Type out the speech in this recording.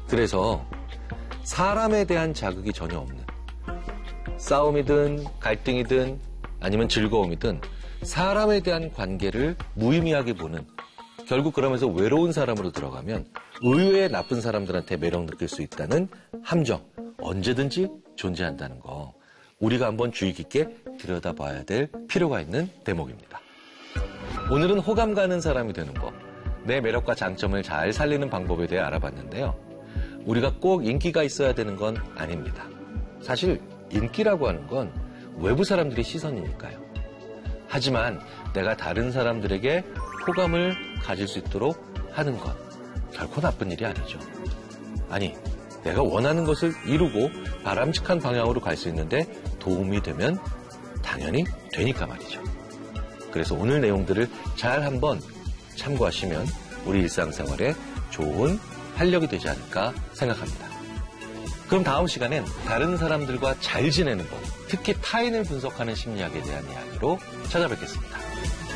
그래서 사람에 대한 자극이 전혀 없는 싸움이든 갈등이든 아니면 즐거움이든 사람에 대한 관계를 무의미하게 보는, 결국 그러면서 외로운 사람으로 들어가면 의외의 나쁜 사람들한테 매력 느낄 수 있다는 함정, 언제든지 존재한다는 거, 우리가 한번 주의 깊게 들여다봐야 될 필요가 있는 대목입니다. 오늘은 호감 가는 사람이 되는 법, 내 매력과 장점을 잘 살리는 방법에 대해 알아봤는데요. 우리가 꼭 인기가 있어야 되는 건 아닙니다. 사실 인기라고 하는 건 외부 사람들의 시선이니까요. 하지만 내가 다른 사람들에게 호감을 가질 수 있도록 하는 건 결코 나쁜 일이 아니죠. 아니, 내가 원하는 것을 이루고 바람직한 방향으로 갈 수 있는데 도움이 되면 당연히 되니까 말이죠. 그래서 오늘 내용들을 잘 한번 참고하시면 우리 일상생활에 좋은 활력이 되지 않을까 생각합니다. 그럼 다음 시간엔 다른 사람들과 잘 지내는 법, 특히 타인을 분석하는 심리학에 대한 이야기로 찾아뵙겠습니다.